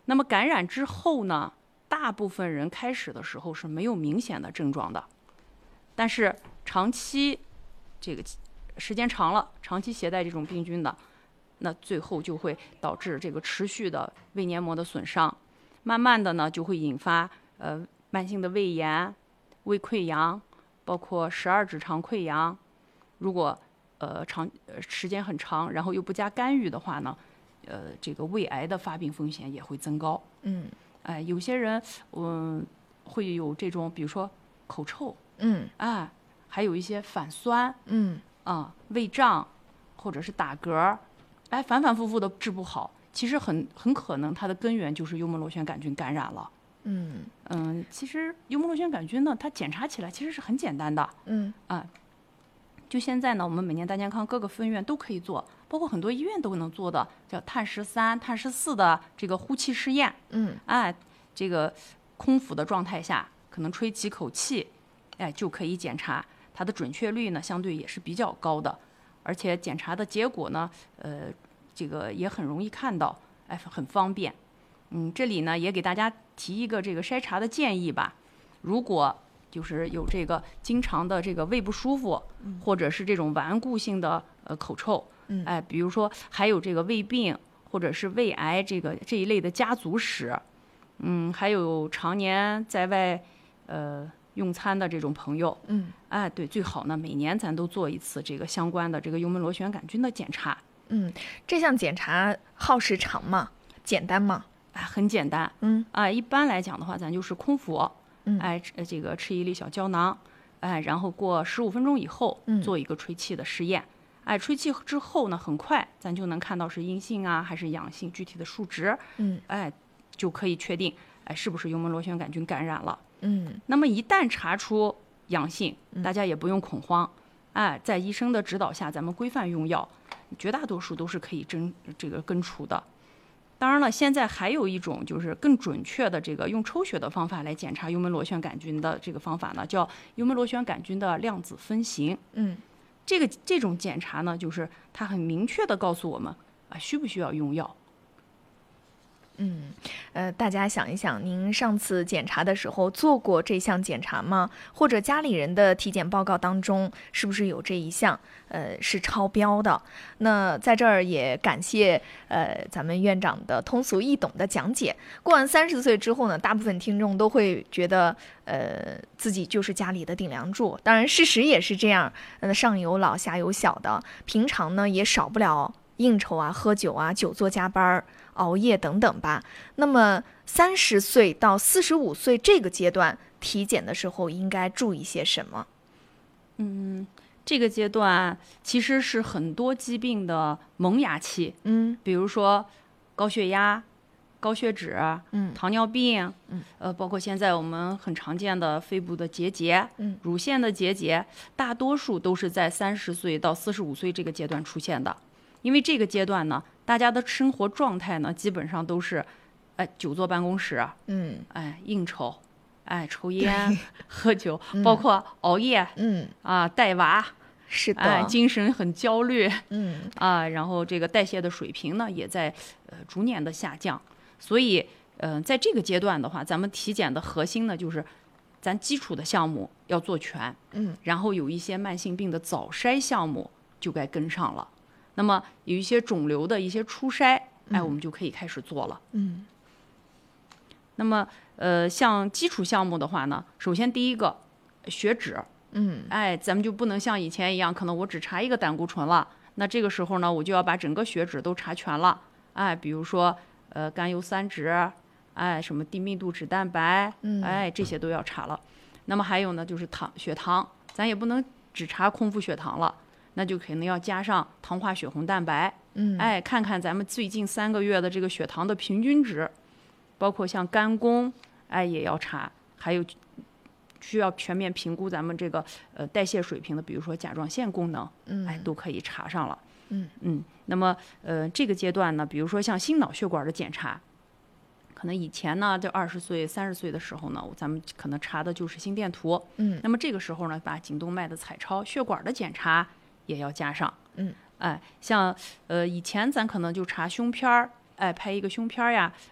那么感染之后呢，大部分人开始的时候是没有明显的症状的，但是长期这个时间长了，长期携带这种病菌的，那最后就会导致这个持续的胃黏膜的损伤，慢慢的呢就会引发慢性的胃炎、胃溃疡，包括12指肠溃疡。如果时间很长，然后又不加干预的话呢，这个胃癌的发病风险也会增高。有些人会有这种，比如说口臭，还有一些反酸，胃胀，或者是打嗝，反反复复的治不好，其实很可能它的根源就是幽门螺旋杆菌感染了。其实幽门螺旋杆菌呢，它检查起来其实是很简单的。就现在呢，我们每年大健康各个分院都可以做，包括很多医院都能做的，叫碳13、碳14的这个呼气试验。这个空腹的状态下，可能吹几口气，就可以检查，它的准确率呢相对也是比较高的，而且检查的结果呢，这个也很容易看到，很方便。这里呢也给大家提一个这个筛查的建议吧。如果就是有这个经常的这个胃不舒服，或者是这种顽固性的口臭，比如说还有这个胃病或者是胃癌这一类的家族史，还有常年在外用餐的这种朋友，对，最好呢每年咱都做一次这个相关的这个幽门螺旋杆菌的检查。 这项检查耗时长吗？简单吗？ 很简单。一般来讲的话，咱就是空腹，这个吃一粒小胶囊，然后过15分钟以后做一个吹气的试验。吹气之后呢，很快咱就能看到是阴性啊还是阳性，具体的数值，就可以确定是不是幽门螺旋杆菌感染了。那么一旦查出阳性，大家也不用恐慌，在医生的指导下，咱们规范用药，绝大多数都是可以根除的。当然了，现在还有一种就是更准确的这个用抽血的方法来检查幽门螺旋杆菌的这个方法呢，叫幽门螺旋杆菌的量子分型。这种检查呢，就是它很明确的告诉我们需不需要用药。 大家想一想，您上次检查的时候做过这项检查吗？或者家里人的体检报告当中是不是有这一项是超标的？那在这儿也感谢咱们院长的通俗易懂的讲解。过完30岁之后呢，大部分听众都会觉得自己就是家里的顶梁柱。当然事实也是这样，上有老下有小的，平常呢也少不了应酬啊、喝酒啊、久坐加班、熬夜等等吧。那么30岁到45岁这个阶段体检的时候应该注意些什么？ 这个阶段其实是很多疾病的萌芽期。比如说高血压、高血脂、糖尿病，包括现在我们很常见的肺部的结节、乳腺的结节，大多数都是在30岁到45岁这个阶段出现的。因为这个阶段呢，大家的生活状态呢，基本上都是，久坐办公室，应酬，抽烟、喝酒，包括熬夜，带娃， 是的， 精神很焦虑，然后这个代谢的水平呢，也在逐年的下降。所以，在这个阶段的话，咱们体检的核心呢，就是咱基础的项目要做全，然后有一些慢性病的早筛项目就该跟上了。那么有一些肿瘤的一些初筛，我们就可以开始做了。那么像基础项目的话呢，首先第一个血脂，咱们就不能像以前一样，可能我只查一个胆固醇了，那这个时候呢，我就要把整个血脂都查全了，比如说甘油三酯，什么低密度脂蛋白，这些都要查了。那么还有呢，就是血糖，咱也不能只查空腹血糖了。那就肯定要加上糖化血红蛋白，看看咱们最近3个月的这个血糖的平均值，包括像肝功，也要查，还有需要全面评估咱们这个代谢水平的，比如说甲状腺功能，都可以查上了。那么这个阶段呢，比如说像心脑血管的检查，可能以前呢，就20岁、30岁的时候呢，咱们可能查的就是心电图，那么这个时候呢，把颈动脉的彩超、血管的检查也要加上，像以前咱可能就查胸片儿，拍一个胸片呀，